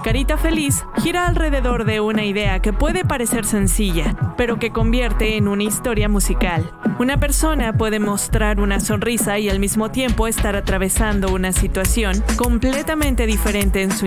carita feliz gira alrededor de una idea que puede parecer sencilla, pero que convierte en una historia musical. Una persona puede mostrar una sonrisa y al mismo tiempo estar atravesando una situación completamente diferente en su